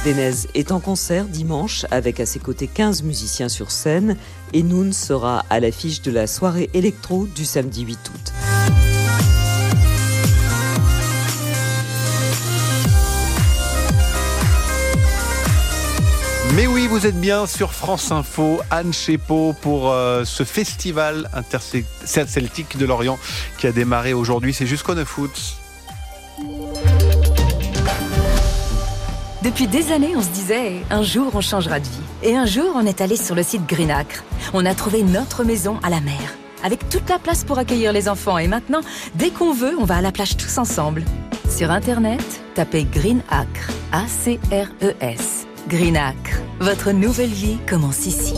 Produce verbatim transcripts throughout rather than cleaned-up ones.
Denez est en concert dimanche avec à ses côtés quinze musiciens sur scène et Noon sera à l'affiche de la soirée électro du samedi huit août. Mais oui, vous êtes bien sur France Info, Anne Chépot pour euh, ce festival interceltique de Lorient qui a démarré aujourd'hui. C'est jusqu'au neuf août. Depuis des années, on se disait « un jour, on changera de vie ». Et un jour, on est allé sur le site Greenacre. On a trouvé notre maison à la mer, avec toute la place pour accueillir les enfants. Et maintenant, dès qu'on veut, on va à la plage tous ensemble. Sur Internet, tapez Greenacre, A C R E S. Greenacre, votre nouvelle vie commence ici.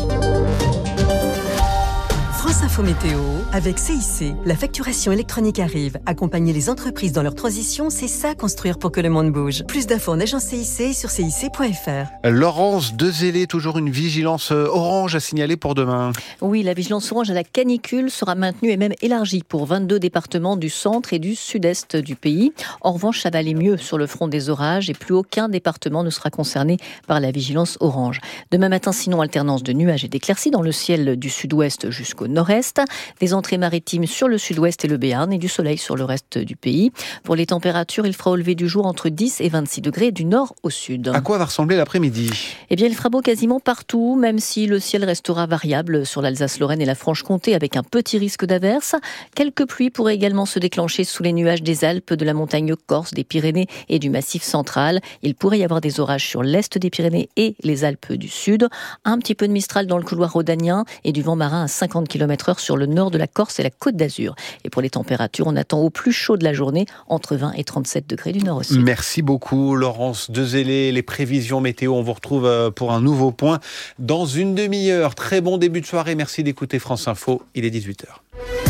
France Info Météo, avec C I C, la facturation électronique arrive. Accompagner les entreprises dans leur transition, c'est ça construire pour que le monde bouge. Plus d'infos en agence C I C sur C I C point F R. Laurence Dezélé, toujours une vigilance orange à signaler pour demain. Oui, la vigilance orange à la canicule sera maintenue et même élargie pour vingt-deux départements du centre et du sud-est du pays. En revanche, ça va aller mieux sur le front des orages et plus aucun département ne sera concerné par la vigilance orange. Demain matin, sinon, alternance de nuages et d'éclaircies dans le ciel du sud-ouest jusqu'au nord-est, des entrées maritimes sur le sud-ouest et le Béarn et du soleil sur le reste du pays. Pour les températures, il fera au lever du jour entre dix et vingt-six degrés du nord au sud. À quoi va ressembler l'après-midi ? Eh bien, il fera beau quasiment partout, même si le ciel restera variable sur l'Alsace-Lorraine et la Franche-Comté avec un petit risque d'averse. Quelques pluies pourraient également se déclencher sous les nuages des Alpes, de la montagne corse, des Pyrénées et du Massif central. Il pourrait y avoir des orages sur l'est des Pyrénées et les Alpes du Sud. Un petit peu de mistral dans le couloir rhodanien et du vent marin à cinquante kilomètres heure sur le nord de la Corse et la Côte d'Azur. Et pour les températures, on attend au plus chaud de la journée, entre vingt et trente-sept degrés du nord au sud. Merci beaucoup Laurence Dezélé. Les prévisions météo, on vous retrouve pour un nouveau point dans une demi-heure. Très bon début de soirée. Merci d'écouter France Info. Il est dix-huit heures.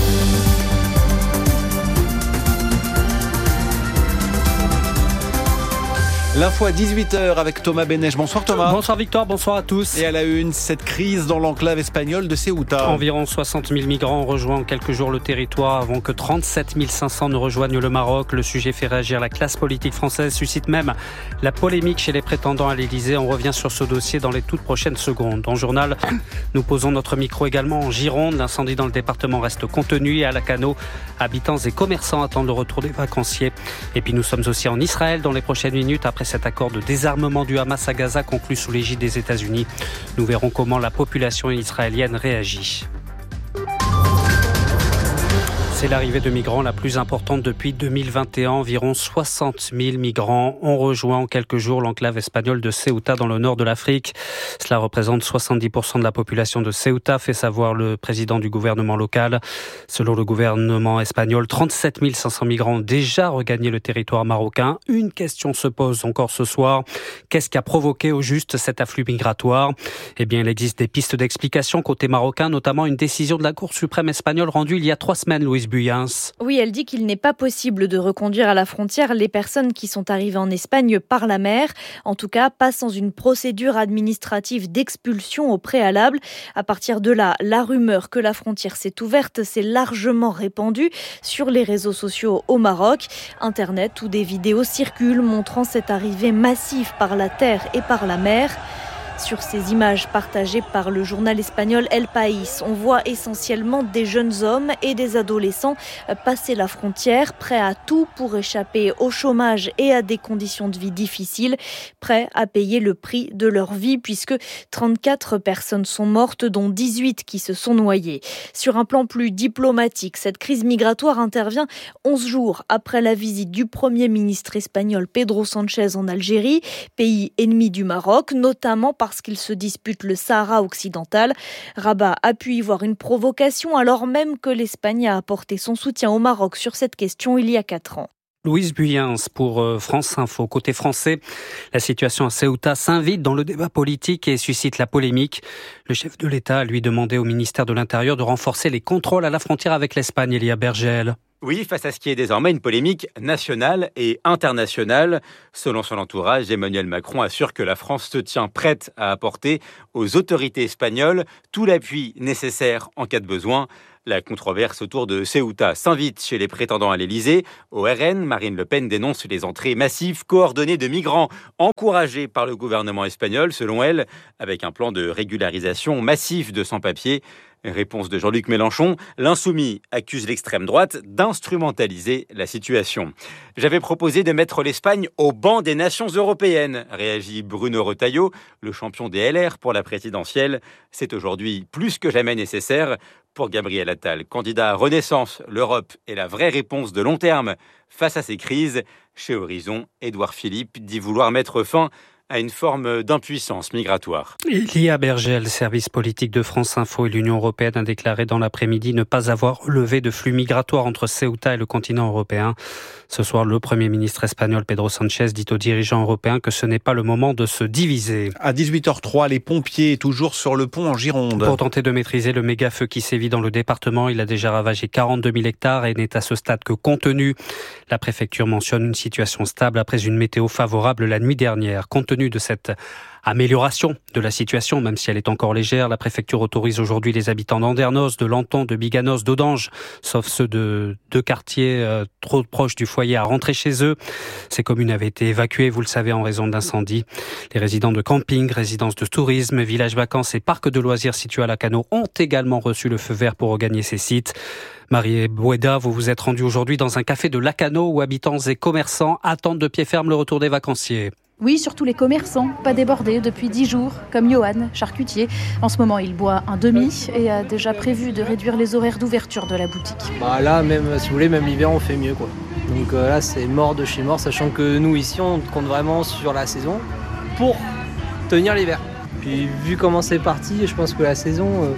L'info à dix-huit heures avec Thomas Benech. Bonsoir Thomas. Bonsoir Victor, bonsoir à tous. Et à la une, cette crise dans l'enclave espagnole de Ceuta. Environ soixante mille migrants ont rejoint en quelques jours le territoire avant que trente-sept mille cinq cents ne rejoignent le Maroc. Le sujet fait réagir la classe politique française, suscite même la polémique chez les prétendants à l'Elysée. On revient sur ce dossier dans les toutes prochaines secondes. Dans le journal, nous posons notre micro également en Gironde. L'incendie dans le département reste contenu et à Lacanau, habitants et commerçants attendent le retour des vacanciers. Et puis nous sommes aussi en Israël dans les prochaines minutes après cet accord de désarmement du Hamas à Gaza conclu sous l'égide des États-Unis. Nous verrons comment la population israélienne réagit. C'est l'arrivée de migrants la plus importante depuis deux mille vingt et un. Environ soixante mille migrants ont rejoint en quelques jours l'enclave espagnole de Ceuta dans le nord de l'Afrique. Cela représente soixante-dix pour cent de la population de Ceuta, fait savoir le président du gouvernement local. Selon le gouvernement espagnol, trente-sept mille cinq cents migrants ont déjà regagné le territoire marocain. Une question se pose encore ce soir. Qu'est-ce qui a provoqué au juste cet afflux migratoire ? Eh bien, il existe des pistes d'explication côté marocain, notamment une décision de la Cour suprême espagnole rendue il y a trois semaines, Louise Buyens. Oui, elle dit qu'il n'est pas possible de reconduire à la frontière les personnes qui sont arrivées en Espagne par la mer. En tout cas, pas sans une procédure administrative d'expulsion au préalable. À partir de là, la rumeur que la frontière s'est ouverte s'est largement répandue sur les réseaux sociaux au Maroc. Internet où des vidéos circulent montrant cette arrivée massive par la terre et par la mer. Sur ces images partagées par le journal espagnol El País, on voit essentiellement des jeunes hommes et des adolescents passer la frontière, prêts à tout pour échapper au chômage et à des conditions de vie difficiles, prêts à payer le prix de leur vie puisque trente-quatre personnes sont mortes, dont dix-huit qui se sont noyées. Sur un plan plus diplomatique, cette crise migratoire intervient onze jours après la visite du Premier ministre espagnol Pedro Sánchez en Algérie, pays ennemi du Maroc, notamment parce qu'il se dispute le Sahara occidental. Rabat a pu y voir une provocation alors même que l'Espagne a apporté son soutien au Maroc sur cette question il y a quatre ans. Louise Buyens pour France Info. Côté français, la situation à Ceuta s'invite dans le débat politique et suscite la polémique. Le chef de l'État a lui demandé au ministère de l'Intérieur de renforcer les contrôles à la frontière avec l'Espagne. Elia Bergel. Oui, face à ce qui est désormais une polémique nationale et internationale. Selon son entourage, Emmanuel Macron assure que la France se tient prête à apporter aux autorités espagnoles tout l'appui nécessaire en cas de besoin. La controverse autour de Ceuta s'invite chez les prétendants à l'Elysée. Au R N, Marine Le Pen dénonce les entrées massives coordonnées de migrants encouragées par le gouvernement espagnol, selon elle, avec un plan de régularisation massif de sans-papiers. Réponse de Jean-Luc Mélenchon, l'insoumis accuse l'extrême droite d'instrumentaliser la situation. J'avais proposé de mettre l'Espagne au banc des nations européennes, réagit Bruno Retailleau, le champion des L R pour la présidentielle. C'est aujourd'hui plus que jamais nécessaire. Pour Gabriel Attal, candidat à Renaissance, l'Europe est la vraie réponse de long terme face à ces crises. Chez Horizon, Édouard Philippe dit vouloir mettre fin à une forme d'impuissance migratoire. Lia Bergel, service politique de France Info et l'Union européenne, a déclaré dans l'après-midi ne pas avoir relevé de flux migratoires entre Ceuta et le continent européen. Ce soir, le Premier ministre espagnol Pedro Sánchez dit aux dirigeants européens que ce n'est pas le moment de se diviser. À dix-huit heures trois, les pompiers toujours sur le pont en Gironde. Pour tenter de maîtriser le méga-feu qui sévit dans le département, il a déjà ravagé quarante-deux mille hectares et n'est à ce stade que contenu. La préfecture mentionne une situation stable après une météo favorable la nuit dernière. Compte tenu de cette amélioration de la situation, même si elle est encore légère, la préfecture autorise aujourd'hui les habitants d'Andernos, de Lanton, de Biganos, d'Audange, sauf ceux de deux quartiers euh, trop proches du foyer, à rentrer chez eux. Ces communes avaient été évacuées, vous le savez, en raison d'incendies. Les résidents de camping, résidences de tourisme, villages vacances et parcs de loisirs situés à Lacano ont également reçu le feu vert pour regagner ces sites. Marie Boueda, vous vous êtes rendue aujourd'hui dans un café de Lacano où habitants et commerçants attendent de pied ferme le retour des vacanciers. Oui, surtout les commerçants, pas débordés depuis dix jours, comme Johan, charcutier. En ce moment, il boit un demi et a déjà prévu de réduire les horaires d'ouverture de la boutique. Bah là, même si vous voulez, même l'hiver, on fait mieux, quoi. Donc euh, là, c'est mort de chez mort, sachant que nous, ici, on compte vraiment sur la saison pour tenir l'hiver. Puis vu comment c'est parti, je pense que la saison, euh,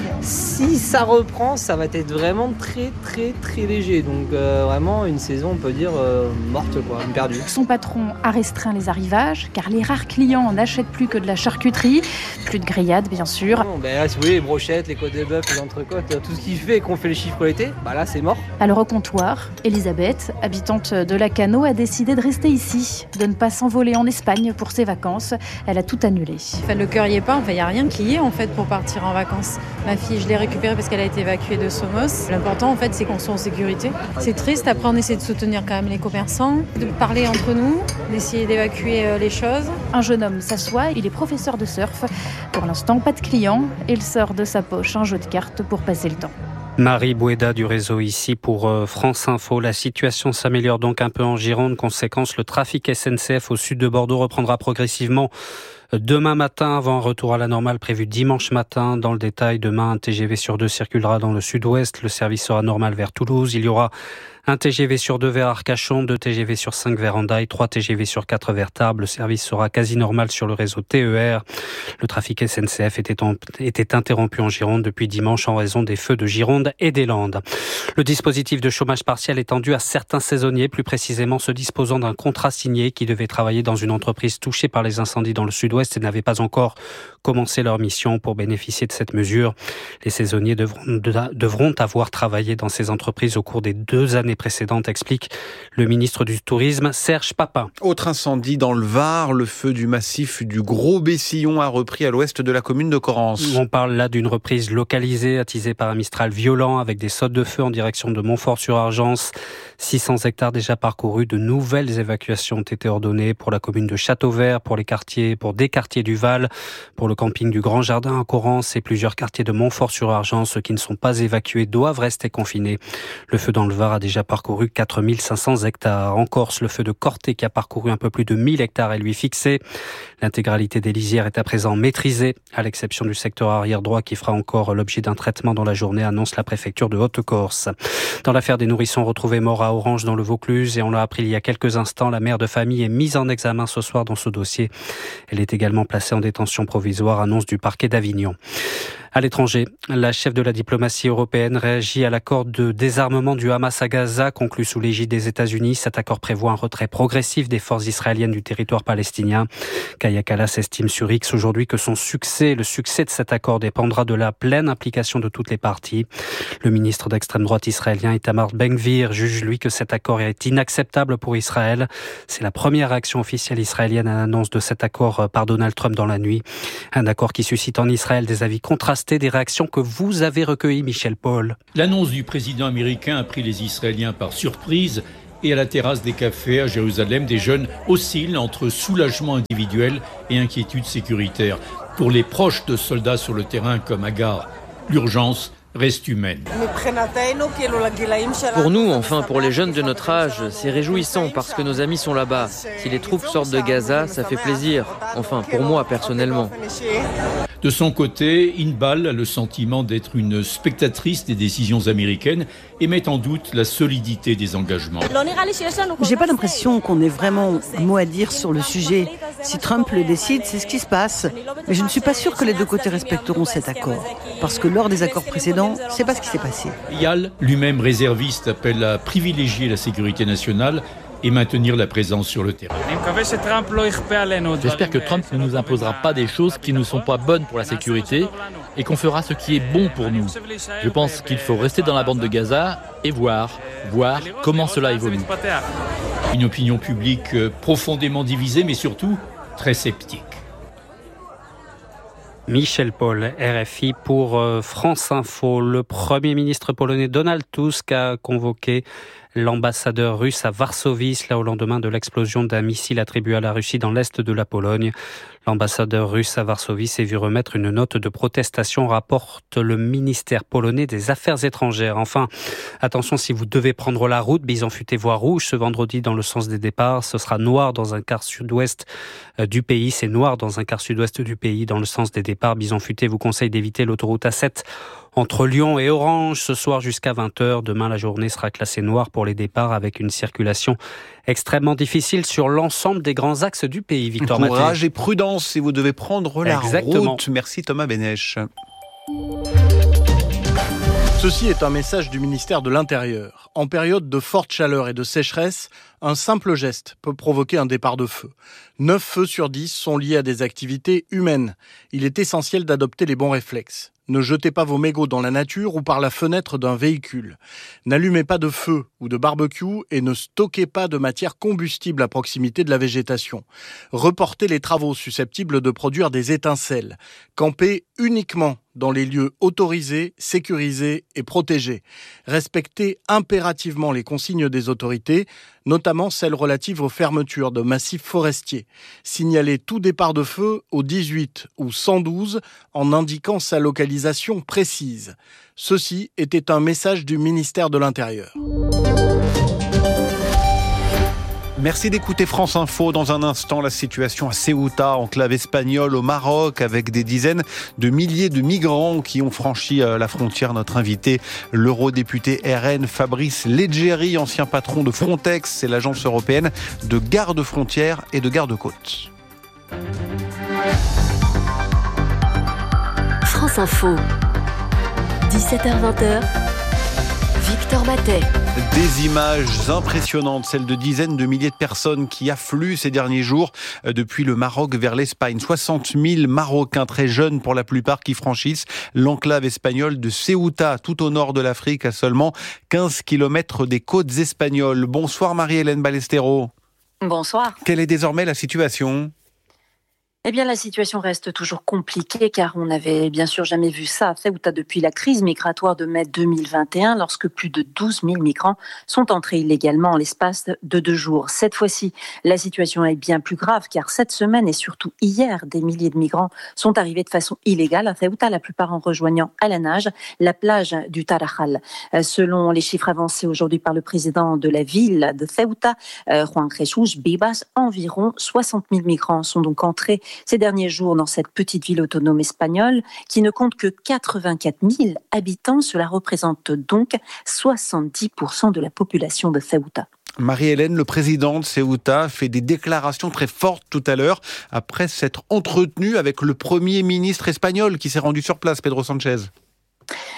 si ça reprend, ça va être vraiment très très très léger. Donc euh, vraiment une saison, on peut dire, euh, morte, quoi, perdue. Son patron a restreint les arrivages, car les rares clients n'achètent plus que de la charcuterie. Plus de grillades, bien sûr. Non, ben là, si vous voulez, les brochettes, les côtes de bœuf, les entrecôtes, tout ce qui fait qu'on fait les chiffres l'été, bah là, c'est mort. Alors au comptoir, Elisabeth, habitante de Lacano, a décidé de rester ici, de ne pas s'envoler en Espagne pour ses vacances. Elle a tout annulé. Enfin, le cœur y est pas, enfin, il n'y a rien qui y est en fait pour partir en vacances. Ma fille, je l'ai récupérée parce qu'elle a été évacuée de Somos. L'important en fait, c'est qu'on soit en sécurité. C'est triste, après on essaie de soutenir quand même les commerçants, de parler entre nous, d'essayer d'évacuer les choses. Un jeune homme s'assoit, il est professeur de surf. Pour l'instant, pas de clients. Il sort de sa poche un jeu de cartes pour passer le temps. Marie Boueda du réseau ici pour France Info. La situation s'améliore donc un peu en Gironde. Conséquence, le trafic S N C F au sud de Bordeaux reprendra progressivement demain matin, avant un retour à la normale prévu dimanche matin. Dans le détail, demain, un T G V sur deux circulera dans le sud-ouest. Le service sera normal vers Toulouse. Il y aura un T G V sur deux vers Arcachon, deux T G V sur cinq vers Hendaye, trois T G V sur quatre vers Tarbes. Le service sera quasi normal sur le réseau T E R. Le trafic S N C F était, en, était interrompu en Gironde depuis dimanche en raison des feux de Gironde et des Landes. Le dispositif de chômage partiel étendu à certains saisonniers, plus précisément ceux disposant d'un contrat signé qui devaient travailler dans une entreprise touchée par les incendies dans le sud-ouest et n'avaient pas encore commencé leur mission. Pour bénéficier de cette mesure, les saisonniers devront, devront avoir travaillé dans ces entreprises au cours des deux années précédentes, explique le ministre du Tourisme, Serge Papin. Autre incendie dans le Var, le feu du massif du Gros Bessillon a repris à l'ouest de la commune de Corrence. On parle là d'une reprise localisée, attisée par un Mistral violent avec des sautes de feu en direction de Montfort-sur-Argence. six cents hectares déjà parcourus, de nouvelles évacuations ont été ordonnées pour la commune de Châteauvert, pour les quartiers, pour des quartiers du Val, pour le camping du Grand Jardin à Corrence et plusieurs quartiers de Montfort-sur-Argence. Ceux qui ne sont pas évacués doivent rester confinés. Le feu dans le Var a déjà parcouru quatre mille cinq cents hectares. En Corse, le feu de Corté qui a parcouru un peu plus de mille hectares est lui fixé. L'intégralité des lisières est à présent maîtrisée, à l'exception du secteur arrière droit qui fera encore l'objet d'un traitement dans la journée, annonce la préfecture de Haute-Corse. Dans l'affaire des nourrissons retrouvés morts à Orange dans le Vaucluse, et on l'a appris il y a quelques instants, la mère de famille est mise en examen ce soir dans ce dossier. Elle est également placée en détention provisoire, annonce du parquet d'Avignon. À l'étranger, la chef de la diplomatie européenne réagit à l'accord de désarmement du Hamas à Gaza, conclu sous l'égide des États-Unis. Cet accord prévoit un retrait progressif des forces israéliennes du territoire palestinien. Kaja Kallas estime sur X aujourd'hui que son succès, le succès de cet accord dépendra de la pleine implication de toutes les parties. Le ministre d'extrême droite israélien Itamar Ben-Gvir juge, lui, que cet accord est inacceptable pour Israël. C'est la première réaction officielle israélienne à l'annonce de cet accord par Donald Trump dans la nuit. Un accord qui suscite en Israël des avis contrastés méchanceté, des réactions que vous avez recueillies, Michel Paul. L'annonce du président américain a pris les Israéliens par surprise et à la terrasse des cafés à Jérusalem, des jeunes oscillent entre soulagement individuel et inquiétude sécuritaire. Pour les proches de soldats sur le terrain comme Agar, l'urgence reste humaine. Pour nous, enfin pour les jeunes de notre âge, c'est réjouissant parce que nos amis sont là-bas. Si les troupes sortent de Gaza, ça fait plaisir. Enfin, pour moi personnellement. De son côté, Inbal a le sentiment d'être une spectatrice des décisions américaines et met en doute la solidité des engagements. J'ai pas l'impression qu'on ait vraiment un mot à dire sur le sujet. Si Trump le décide, c'est ce qui se passe. Mais je ne suis pas sûre que les deux côtés respecteront cet accord. Parce que lors des accords précédents, c'est pas ce qui s'est passé. Yal, lui-même réserviste, appelle à privilégier la sécurité nationale et maintenir la présence sur le terrain. J'espère que Trump ne nous imposera pas des choses qui ne sont pas bonnes pour la sécurité et qu'on fera ce qui est bon pour nous. Je pense qu'il faut rester dans la bande de Gaza et voir, voir comment cela évolue. Une opinion publique profondément divisée, mais surtout très sceptique. Michel Paul, R F I pour France Info. Le Premier ministre polonais Donald Tusk a convoqué l'ambassadeur russe à Varsovie, cela au lendemain de l'explosion d'un missile attribué à la Russie dans l'est de la Pologne. L'ambassadeur russe à Varsovie s'est vu remettre une note de protestation, rapporte le ministère polonais des Affaires étrangères. Enfin, attention, si vous devez prendre la route, Bison Futé voie rouge ce vendredi dans le sens des départs. Ce sera noir dans un quart sud-ouest du pays. C'est noir dans un quart sud-ouest du pays dans le sens des départs. Bison Futé vous conseille d'éviter l'autoroute A sept entre Lyon et Orange ce soir jusqu'à vingt heures. Demain, la journée sera classée noire pour les départs avec une circulation extrêmement difficile sur l'ensemble des grands axes du pays. Victor Maté. Courage et prudence si vous devez prendre la Exactement. route. Merci Thomas Benech. Ceci est un message du ministère de l'Intérieur. En période de forte chaleur et de sécheresse, un simple geste peut provoquer un départ de feu. neuf feux sur dix sont liés à des activités humaines. Il est essentiel d'adopter les bons réflexes. Ne jetez pas vos mégots dans la nature ou par la fenêtre d'un véhicule. N'allumez pas de feu ou de barbecue et ne stockez pas de matière combustible à proximité de la végétation. Reportez les travaux susceptibles de produire des étincelles. Campez uniquement dans les lieux autorisés, sécurisés et protégés. Respectez impérativement les consignes des autorités, notamment celles relatives aux fermetures de massifs forestiers. Signalez tout départ de feu au dix-huit ou cent douze en indiquant sa localisation précise. Ceci était un message du ministère de l'Intérieur. Merci d'écouter France Info. Dans un instant, la situation à Ceuta, enclave espagnole au Maroc, avec des dizaines de milliers de migrants qui ont franchi la frontière. Notre invité, l'eurodéputé R N Fabrice Leggeri, ancien patron de Frontex, c'est l'agence européenne de garde-frontières et de garde-côtes. France Info, dix-sept heures vingt, Victor Matet. Des images impressionnantes, celles de dizaines de milliers de personnes qui affluent ces derniers jours depuis le Maroc vers l'Espagne. soixante mille Marocains, très jeunes pour la plupart, qui franchissent l'enclave espagnole de Ceuta, tout au nord de l'Afrique, à seulement quinze kilomètres des côtes espagnoles. Bonsoir Marie-Hélène Ballestero. Bonsoir. Quelle est désormais la situation ? Eh bien, la situation reste toujours compliquée car on n'avait bien sûr jamais vu ça à Ceuta depuis la crise migratoire de mai deux mille vingt et un, lorsque plus de douze mille migrants sont entrés illégalement en l'espace de deux jours. Cette fois-ci, la situation est bien plus grave car cette semaine et surtout hier, des milliers de migrants sont arrivés de façon illégale à Ceuta, la plupart en rejoignant à la nage la plage du Tarajal. Selon les chiffres avancés aujourd'hui par le président de la ville de Ceuta, Juan Jesús Bibas, environ soixante mille migrants sont donc entrés ces derniers jours dans cette petite ville autonome espagnole qui ne compte que quatre-vingt-quatre mille habitants. Cela représente donc soixante-dix pour cent de la population de Ceuta. Marie-Hélène, le président de Ceuta, fait des déclarations très fortes tout à l'heure après s'être entretenu avec le Premier ministre espagnol qui s'est rendu sur place, Pedro Sánchez.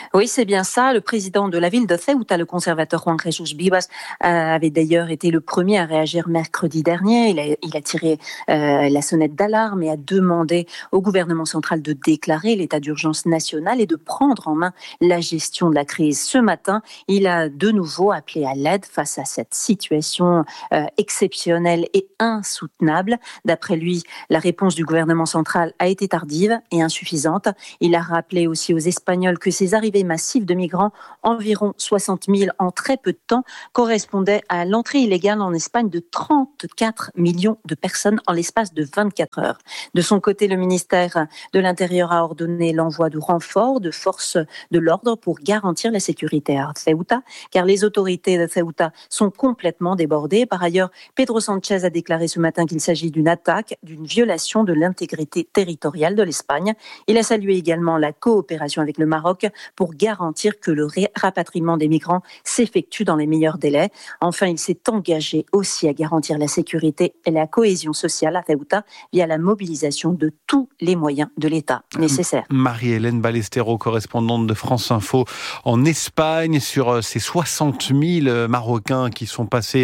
Oui, c'est bien ça. Le président de la ville de Ceuta, le conservateur Juan Jesús Vivas, euh, avait d'ailleurs été le premier à réagir mercredi dernier. Il a, il a tiré euh, la sonnette d'alarme et a demandé au gouvernement central de déclarer l'état d'urgence national et de prendre en main la gestion de la crise. Ce matin, il a de nouveau appelé à l'aide face à cette situation euh, exceptionnelle et insoutenable. D'après lui, la réponse du gouvernement central a été tardive et insuffisante. Il a rappelé aussi aux Espagnols que ces arrivées massives de migrants, environ soixante mille en très peu de temps, correspondaient à l'entrée illégale en Espagne de trente-quatre millions de personnes en l'espace de vingt-quatre heures. De son côté, le ministère de l'Intérieur a ordonné l'envoi de renforts de forces de l'ordre pour garantir la sécurité à Ceuta, car les autorités de Ceuta sont complètement débordées. Par ailleurs, Pedro Sánchez a déclaré ce matin qu'il s'agit d'une attaque, d'une violation de l'intégrité territoriale de l'Espagne. Il a salué également la coopération avec le Maroc pour garantir que le rapatriement des migrants s'effectue dans les meilleurs délais. Enfin, il s'est engagé aussi à garantir la sécurité et la cohésion sociale à Ceuta via la mobilisation de tous les moyens de l'État nécessaires. Marie-Hélène Ballestero, correspondante de France Info en Espagne, sur ces soixante mille Marocains qui sont passés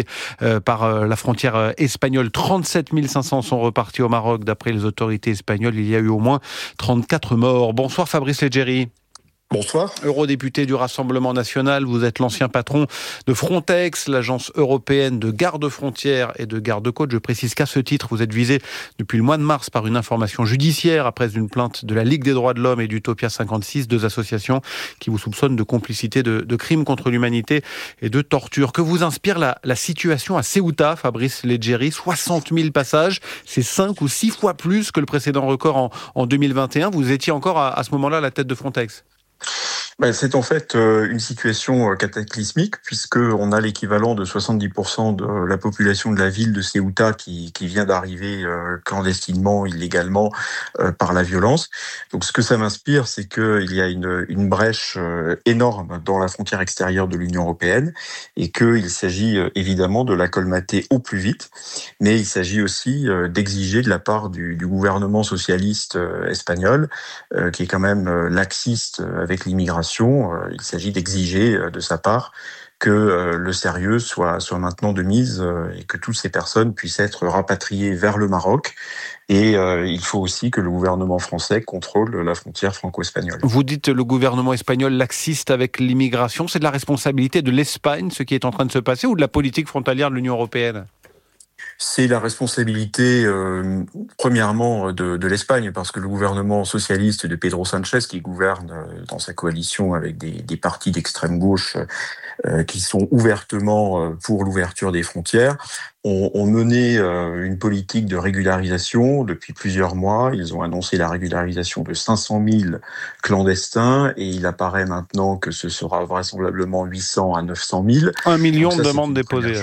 par la frontière espagnole. trente-sept mille cinq cents sont repartis au Maroc. D'après les autorités espagnoles, il y a eu au moins trente-quatre morts. Bonsoir Fabrice Leggeri. Bonsoir. Eurodéputé du Rassemblement national, vous êtes l'ancien patron de Frontex, l'agence européenne de garde-frontières et de garde-côtes. Je précise qu'à ce titre, vous êtes visé depuis le mois de mars par une information judiciaire après une plainte de la Ligue des droits de l'homme et d'Utopia cinquante-six, deux associations qui vous soupçonnent de complicité de, de crimes contre l'humanité et de torture. Que vous inspire la, la situation à Ceuta, Fabrice Leggeri? soixante mille passages, c'est cinq ou six fois plus que le précédent record en, en deux mille vingt et un. Vous étiez encore à, à ce moment-là à la tête de Frontex. Ben, c'est en fait euh, une situation cataclysmique puisque on a l'équivalent de soixante-dix pour cent de la population de la ville de Ceuta qui, qui vient d'arriver euh, clandestinement, illégalement, euh, par la violence. Donc ce que ça m'inspire, c'est qu'il y a une, une brèche euh, énorme dans la frontière extérieure de l'Union européenne et qu'il s'agit euh, évidemment de la colmater au plus vite, mais il s'agit aussi euh, d'exiger de la part du, du gouvernement socialiste euh, espagnol, euh, qui est quand même euh, laxiste avec l'immigration. Il s'agit d'exiger de sa part que le sérieux soit, soit maintenant de mise et que toutes ces personnes puissent être rapatriées vers le Maroc. Et euh, il faut aussi que le gouvernement français contrôle la frontière franco-espagnole. Vous dites le gouvernement espagnol laxiste avec l'immigration. C'est de la responsabilité de l'Espagne, ce qui est en train de se passer, ou de la politique frontalière de l'Union européenne ? C'est la responsabilité, euh, premièrement, de, de l'Espagne, parce que le gouvernement socialiste de Pedro Sánchez, qui gouverne euh, dans sa coalition avec des, des partis d'extrême gauche euh, qui sont ouvertement euh, pour l'ouverture des frontières, ont, ont mené euh, une politique de régularisation depuis plusieurs mois. Ils ont annoncé la régularisation de cinq cent mille clandestins et il apparaît maintenant que ce sera vraisemblablement huit cents à neuf cent mille. Un million de demandes déposées.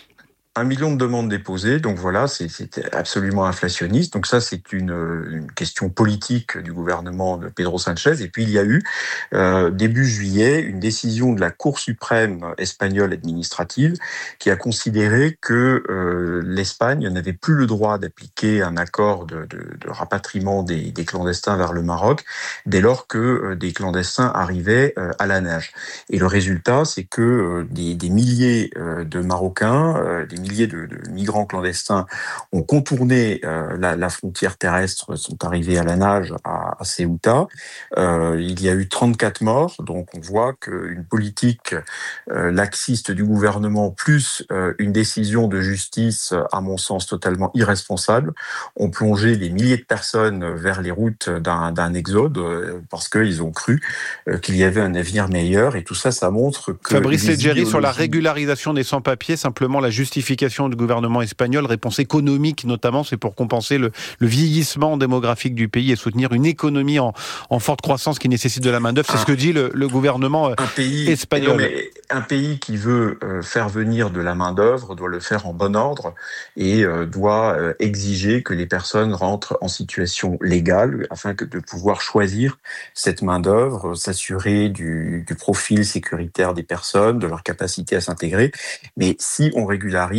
Un million de demandes déposées, donc voilà, c'est, c'est absolument inflationniste. Donc ça, c'est une, une question politique du gouvernement de Pedro Sánchez. Et puis il y a eu, euh, début juillet, une décision de la Cour suprême espagnole administrative qui a considéré que euh, l'Espagne n'avait plus le droit d'appliquer un accord de, de, de rapatriement des, des clandestins vers le Maroc dès lors que euh, des clandestins arrivaient euh, à la nage. Et le résultat, c'est que euh, des, des milliers euh, de Marocains, euh, des milliers de, de migrants clandestins ont contourné euh, la, la frontière terrestre, sont arrivés à la nage à, à Ceuta. Euh, il y a eu trente-quatre morts, donc on voit qu'une politique euh, laxiste du gouvernement plus euh, une décision de justice, à mon sens totalement irresponsable, ont plongé des milliers de personnes vers les routes d'un, d'un exode euh, parce qu'ils ont cru euh, qu'il y avait un avenir meilleur. Et tout ça, ça montre que... Fabrice Leggeri, sur la régularisation des sans-papiers, simplement la justification du gouvernement espagnol, réponse économique notamment, c'est pour compenser le, le vieillissement démographique du pays et soutenir une économie en, en forte croissance qui nécessite de la main-d'œuvre. C'est ah, ce que dit le, le gouvernement un pays, espagnol. Non, mais un pays qui veut euh, faire venir de la main-d'œuvre doit le faire en bon ordre et euh, doit euh, exiger que les personnes rentrent en situation légale afin que de pouvoir choisir cette main-d'œuvre, s'assurer du, du profil sécuritaire des personnes, de leur capacité à s'intégrer. Mais si on régularise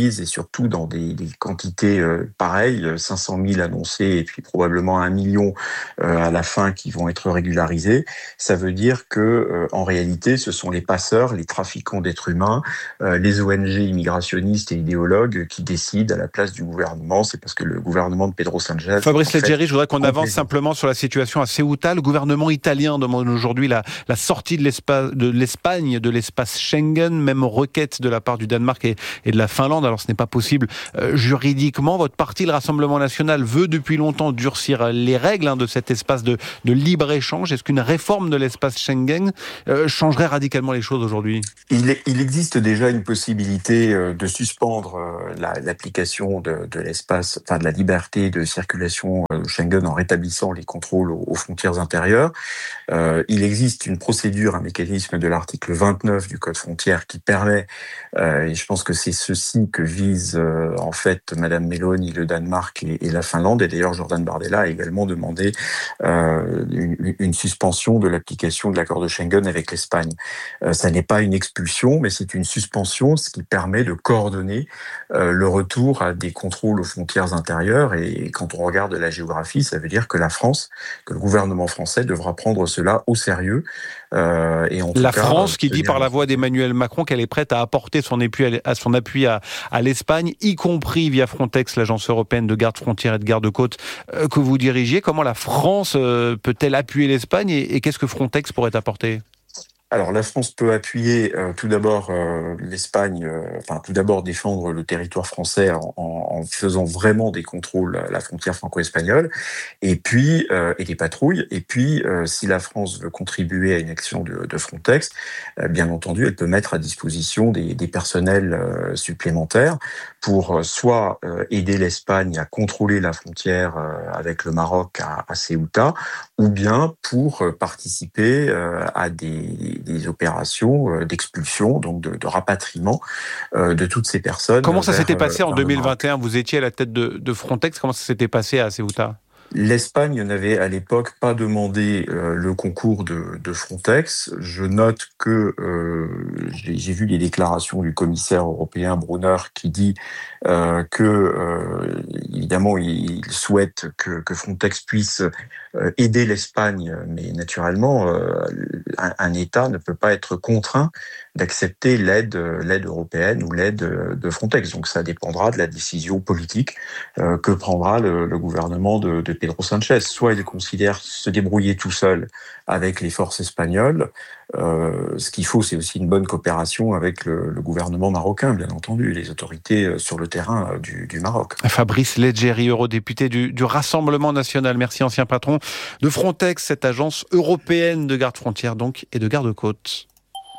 crise et surtout dans des, des quantités euh, pareilles, cinq cent mille annoncés et puis probablement un million euh, à la fin qui vont être régularisés, ça veut dire que euh, en réalité, ce sont les passeurs, les trafiquants d'êtres humains, euh, les O N G immigrationnistes et idéologues qui décident à la place du gouvernement. C'est parce que le gouvernement de Pedro Sánchez... Fabrice en fait, Leggeri, je voudrais qu'on avance complètement. simplement sur la situation à Ceuta. Le gouvernement italien demande aujourd'hui la, la sortie de, l'espace, de l'Espagne, de l'espace Schengen, même requête de la part du Danemark et, et de la Finlande. Alors ce n'est pas possible euh, juridiquement. Votre parti, le Rassemblement national, veut depuis longtemps durcir les règles hein, de cet espace de, de libre-échange. Est-ce qu'une réforme de l'espace Schengen euh, changerait radicalement les choses aujourd'hui ? Il, est, il existe déjà une possibilité euh, de suspendre euh, la, l'application de, de l'espace, enfin de la liberté de circulation euh, Schengen en rétablissant les contrôles aux, aux frontières intérieures. Euh, il existe une procédure, un mécanisme de l'article vingt-neuf du Code frontière qui permet, euh, et je pense que c'est ceci que vise euh, en fait Madame Meloni, le Danemark et, et la Finlande, et d'ailleurs Jordan Bardella a également demandé euh, une, une suspension de l'application de l'accord de Schengen avec l'Espagne. Euh, ça n'est pas une expulsion, mais c'est une suspension, ce qui permet de coordonner euh, le retour à des contrôles aux frontières intérieures, et, et quand on regarde la géographie, ça veut dire que la France, que le gouvernement français devra prendre cela au sérieux. Euh, et en la tout cas, France qui dit tenir... par la voix d'Emmanuel Macron qu'elle est prête à apporter son appui à, à, son appui à, à l'Espagne, y compris via Frontex, l'agence européenne de garde-frontières et de garde-côtes euh, que vous dirigiez. Comment la France euh, peut-elle appuyer l'Espagne et, et qu'est-ce que Frontex pourrait apporter ? Alors la France peut appuyer euh, tout d'abord euh, l'Espagne, euh, enfin tout d'abord défendre le territoire français en, en faisant vraiment des contrôles à la frontière franco-espagnole, et puis euh, et des patrouilles. Et puis euh, si la France veut contribuer à une action de, de Frontex, euh, bien entendu, elle peut mettre à disposition des, des personnels euh, supplémentaires pour euh, soit euh, aider l'Espagne à contrôler la frontière euh, avec le Maroc à, à Ceuta, ou bien pour euh, participer euh, à des des opérations d'expulsion, donc de, de rapatriement euh, de toutes ces personnes. Comment ça vers, s'était passé en euh, deux mille vingt et un ? Vous étiez à la tête de, de Frontex. Comment ça s'était passé à Ceuta ? L'Espagne n'avait à l'époque pas demandé euh, le concours de, de Frontex. Je note que euh, j'ai, j'ai vu les déclarations du commissaire européen Brunner qui dit euh, que euh, évidemment il souhaite que, que Frontex puisse euh, aider l'Espagne, mais naturellement euh, un, un État ne peut pas être contraint d'accepter l'aide, l'aide européenne ou l'aide de Frontex. Donc ça dépendra de la décision politique euh, que prendra le, le gouvernement de, de Pedro Sánchez. Soit il considère se débrouiller tout seul avec les forces espagnoles. Euh, ce qu'il faut, c'est aussi une bonne coopération avec le, le gouvernement marocain, bien entendu, et les autorités sur le terrain du, du Maroc. Fabrice Leggeri, eurodéputé du, du Rassemblement national. Merci, ancien patron de Frontex, cette agence européenne de garde-frontières donc et de garde-côtes.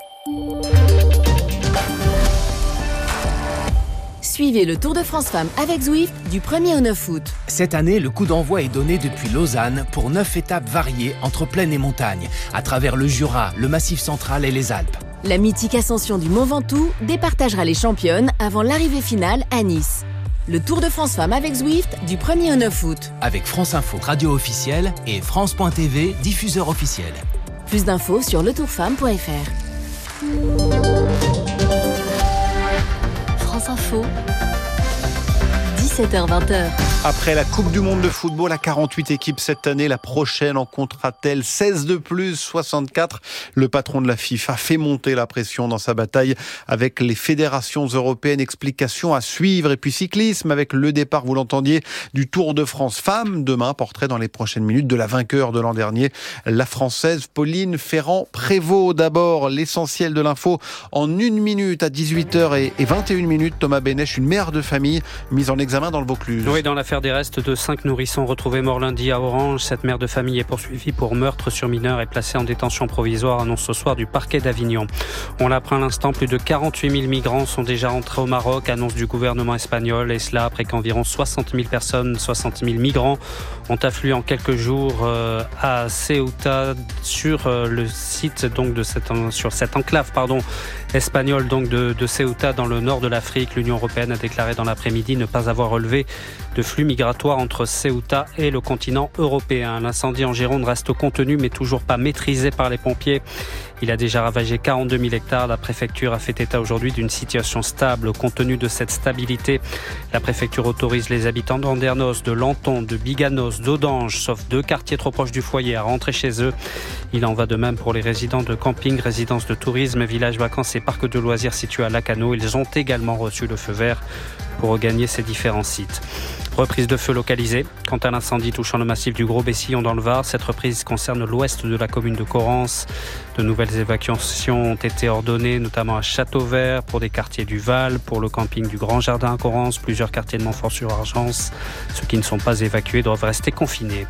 Suivez le Tour de France Femmes avec Zwift du premier au neuf août. Cette année, le coup d'envoi est donné depuis Lausanne pour neuf étapes variées entre plaine et montagne, à travers le Jura, le Massif central et les Alpes. La mythique ascension du Mont Ventoux départagera les championnes avant l'arrivée finale à Nice. Le Tour de France Femmes avec Zwift du premier au neuf août. Avec France Info, radio officielle, et France point T V, diffuseur officiel. Plus d'infos sur le tour femme point f r. France Info, dix-sept heures vingt. Après la Coupe du Monde de football à quarante-huit équipes cette année, la prochaine en comptera-t-elle seize de plus, soixante-quatre ? Le patron de la FIFA fait monter la pression dans sa bataille avec les fédérations européennes. Explication à suivre. Et puis cyclisme avec le départ, vous l'entendiez, du Tour de France Femmes. Demain, portrait dans les prochaines minutes de la vainqueur de l'an dernier, la Française Pauline Ferrand-Prévot. D'abord, l'essentiel de l'info en une minute à dix-huit heures vingt et une minutes. Thomas Bénèche, une mère de famille mise en examen dans le Vaucluse. Oui, dans l'affaire des restes de cinq nourrissons retrouvés morts lundi à Orange, cette mère de famille est poursuivie pour meurtre sur mineur et placée en détention provisoire, annonce ce soir du parquet d'Avignon. On l'apprend à l'instant, plus de quarante-huit mille migrants sont déjà entrés au Maroc, annonce du gouvernement espagnol, et cela après qu'environ soixante mille personnes, soixante mille migrants ont afflué en quelques jours euh, à Ceuta sur euh, le site donc de cette sur cette enclave pardon espagnole donc de, de Ceuta dans le nord de l'Afrique. L'Union européenne a déclaré dans l'après-midi ne pas avoir relevé de de flux migratoires entre Ceuta et le continent européen. L'incendie en Gironde reste contenu mais toujours pas maîtrisé par les pompiers. Il a déjà ravagé quarante-deux mille hectares. La préfecture a fait état aujourd'hui d'une situation stable. Compte tenu de cette stabilité, la préfecture autorise les habitants d'Andernos, de Lanton, de Biganos, d'Audange, sauf deux quartiers trop proches du foyer, à rentrer chez eux. Il en va de même pour les résidents de camping, résidences de tourisme, villages vacances et parcs de loisirs situés à Lacanau. Ils ont également reçu le feu vert pour regagner ces différents sites. Reprise de feu localisée. Quant à l'incendie touchant le massif du Gros-Bessillon dans le Var, cette reprise concerne l'ouest de la commune de Corrence. De nouvelles évacuations ont été ordonnées, notamment à Châteauvert, pour des quartiers du Val, pour le camping du Grand Jardin à Corrence, plusieurs quartiers de Montfort-sur-Argence. Ceux qui ne sont pas évacués doivent rester confinés.